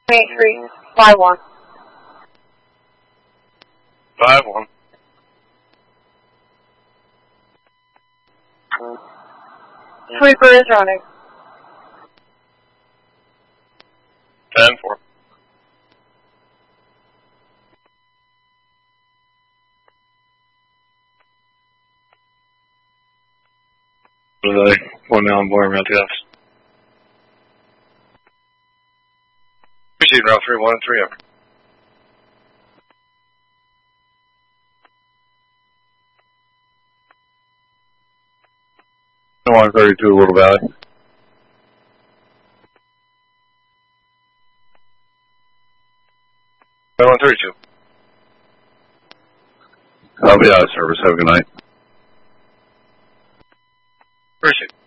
83, fly 1. 5-1. Sweeper is running. 10-4. One now on board, route 2 Fs. Proceed route 3-1 and 3 up. I want 32 Little Valley. I want 32. I'll be out of service. Have a good night. Proceed.